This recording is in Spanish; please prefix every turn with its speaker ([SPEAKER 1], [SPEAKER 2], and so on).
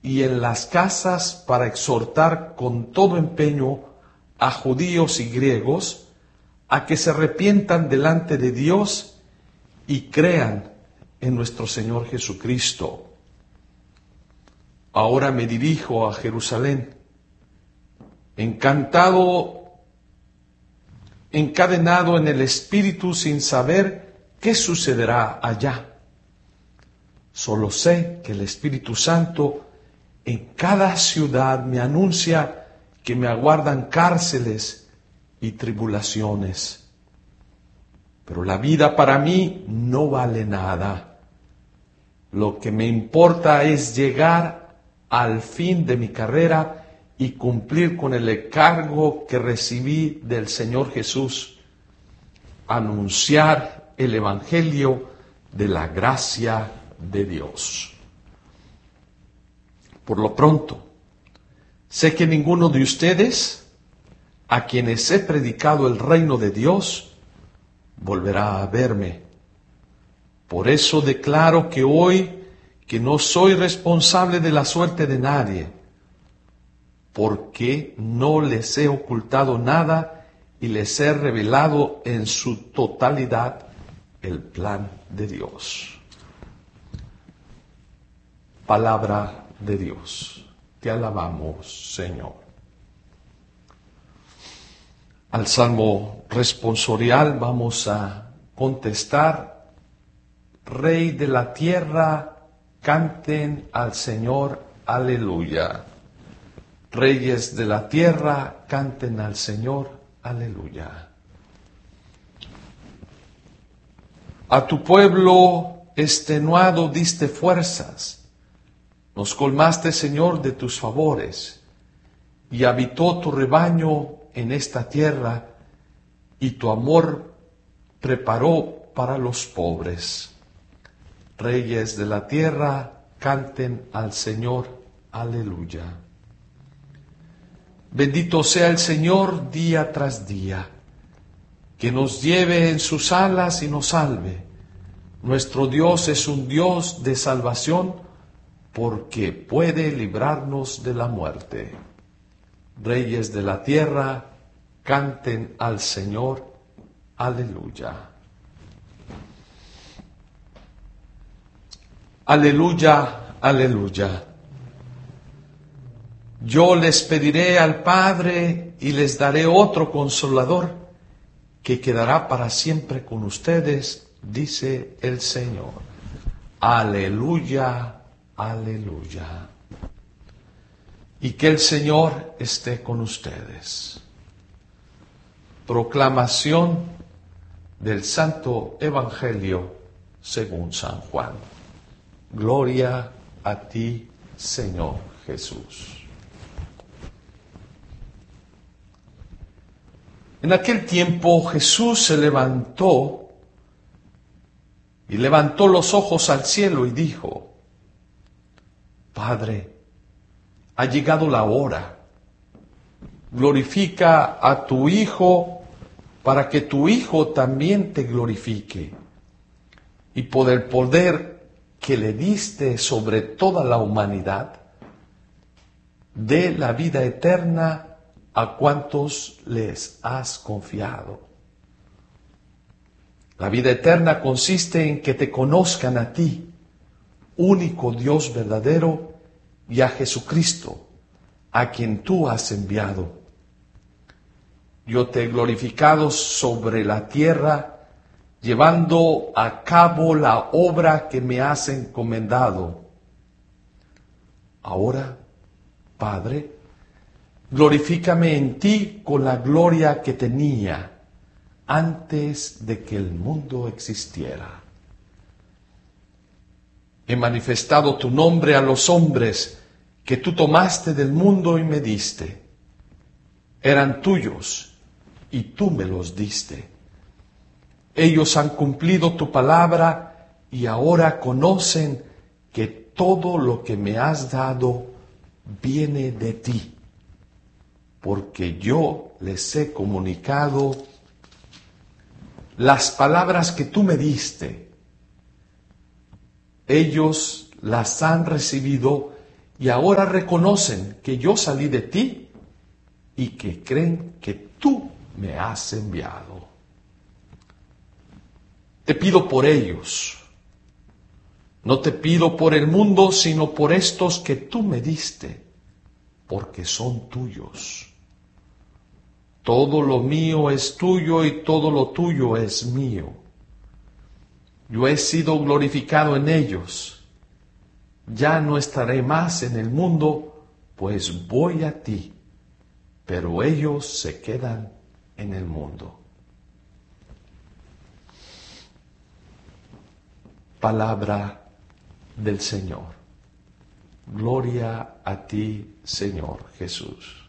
[SPEAKER 1] y en las casas para exhortar con todo empeño a judíos y griegos a que se arrepientan delante de Dios y crean en nuestro Señor Jesucristo. Ahora me dirijo a Jerusalén, encadenado en el Espíritu sin saber qué sucederá allá. Solo sé que el Espíritu Santo en cada ciudad me anuncia que me aguardan cárceles y tribulaciones. Pero la vida para mí no vale nada. Lo que me importa es llegar al fin de mi carrera y cumplir con el encargo que recibí del Señor Jesús: anunciar el Evangelio de la gracia de Dios. Por lo pronto, sé que ninguno de ustedes, a quienes he predicado el reino de Dios, volverá a verme. Por eso declaro que hoy que no soy responsable de la suerte de nadie, porque no les he ocultado nada y les he revelado en su totalidad el plan de Dios. Palabra de Dios. Te alabamos, Señor. Al salmo responsorial vamos a contestar: Rey de la tierra, canten al Señor, aleluya. Reyes de la tierra, canten al Señor, aleluya. A tu pueblo extenuado diste fuerzas, nos colmaste, Señor, de tus favores, y habitó tu rebaño en esta tierra, y tu amor preparó para los pobres. Reyes de la tierra, canten al Señor, aleluya. Bendito sea el Señor día tras día, que nos lleve en sus alas y nos salve. Nuestro Dios es un Dios de salvación, porque puede librarnos de la muerte. Reyes de la tierra, canten al Señor, aleluya. Aleluya, aleluya. Yo les pediré al Padre y les daré otro consolador que quedará para siempre con ustedes, dice el Señor. Aleluya, aleluya. Y que el Señor esté con ustedes. Proclamación del Santo Evangelio según San Juan. Gloria a ti, Señor Jesús. En aquel tiempo Jesús se levantó y levantó los ojos al cielo y dijo: Padre, ha llegado la hora. Glorifica a tu Hijo, para que tu Hijo también te glorifique. Y por el poder que le diste sobre toda la humanidad, dé la vida eterna a cuantos les has confiado. La vida eterna consiste en que te conozcan a ti, único Dios verdadero, y a Jesucristo, a quien tú has enviado. Yo te he glorificado sobre la tierra, llevando a cabo la obra que me has encomendado. Ahora, Padre, glorifícame en ti con la gloria que tenía antes de que el mundo existiera. He manifestado tu nombre a los hombres que tú tomaste del mundo y me diste. Eran tuyos y tú me los diste. Ellos han cumplido tu palabra y ahora conocen que todo lo que me has dado viene de ti, porque yo les he comunicado las palabras que tú me diste. Ellos las han recibido y ahora reconocen que yo salí de ti y que creen que tú me has enviado. Te pido por ellos. No te pido por el mundo, sino por estos que tú me diste, porque son tuyos. Todo lo mío es tuyo y todo lo tuyo es mío. Yo he sido glorificado en ellos. Ya no estaré más en el mundo, pues voy a ti, pero ellos se quedan en el mundo. Palabra del Señor. Gloria a ti, Señor Jesús.